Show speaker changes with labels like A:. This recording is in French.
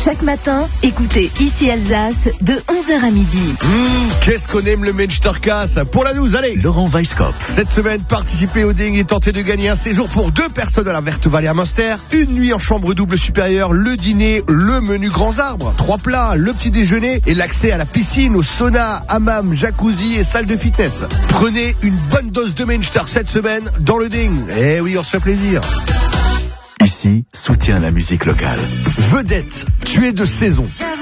A: Chaque matin, écoutez Ici Alsace de 11h à midi.
B: Qu'est-ce qu'on aime le Münsterkäse. Pour la 12, allez
C: Laurent Weisskopf.
B: Cette semaine, participez au ding et tentez de gagner un séjour pour 2 personnes à la Verte Vallée à Münster, une nuit en chambre double supérieure, le dîner, le menu grands arbres, 3 plats, le petit déjeuner et l'accès à la piscine, au sauna, hammam, jacuzzi et salle de fitness. Prenez une bonne dose de Münster cette semaine dans le ding. Eh oui, on se fait plaisir.
C: Ici, soutient la musique locale.
B: Vedette, tu es de saison.